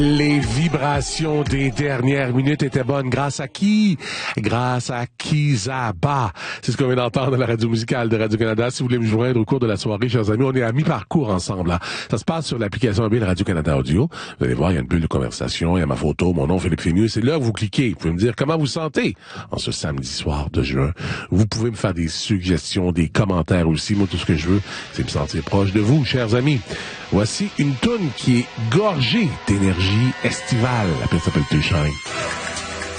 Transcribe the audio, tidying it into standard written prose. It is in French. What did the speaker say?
Les vibrations des dernières minutes étaient bonnes. Grâce à qui? Grâce à Kizaba. C'est ce qu'on vient d'entendre à la radio musicale de Radio-Canada. Si vous voulez me joindre au cours de la soirée, chers amis, on est à mi-parcours ensemble. Là. Ça se passe sur l'application mobile Radio-Canada Audio. Vous allez voir, il y a une bulle de conversation, il y a ma photo, mon nom, Philippe Fénieux. C'est là que vous cliquez. Vous pouvez me dire comment vous sentez en ce samedi soir de juin. Vous pouvez me faire des suggestions, des commentaires aussi. Moi, tout ce que je veux, c'est me sentir proche de vous, chers amis. Voici une toune qui est gorgée d'énergie estivale. La pièce s'appelle Too Shine.